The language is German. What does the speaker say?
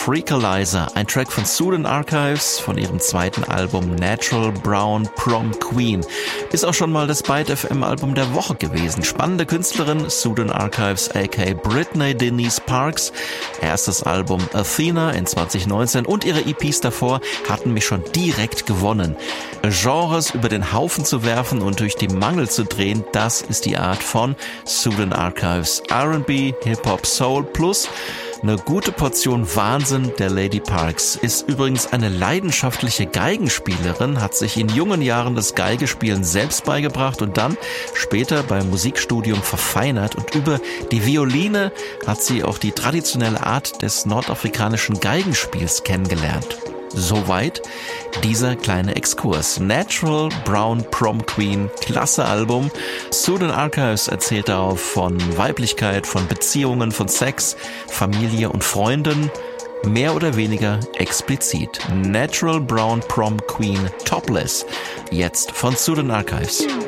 Freakalizer, ein Track von Sudan Archives von ihrem zweiten Album Natural Brown Prom Queen. Ist auch schon mal das Byte FM Album der Woche gewesen. Spannende Künstlerin, Sudan Archives aka Brittany Denise Parks. Erstes Album Athena in 2019 und ihre EPs davor hatten mich schon direkt gewonnen. Genres über den Haufen zu werfen und durch die Mangel zu drehen, das ist die Art von Sudan Archives. R&B, Hip-Hop, Soul plus eine gute Portion Wahnsinn der Lady Parks. Ist übrigens eine leidenschaftliche Geigenspielerin, hat sich in jungen Jahren das Geigespielen selbst beigebracht und dann später beim Musikstudium verfeinert. Und über die Violine hat sie auch die traditionelle Art des nordafrikanischen Geigenspiels kennengelernt. Soweit dieser kleine Exkurs. Natural Brown Prom Queen, klasse Album. Sudan Archives erzählt darauf von Weiblichkeit, von Beziehungen, von Sex, Familie und Freunden. Mehr oder weniger explizit. Natural Brown Prom Queen Topless. Jetzt von Sudan Archives.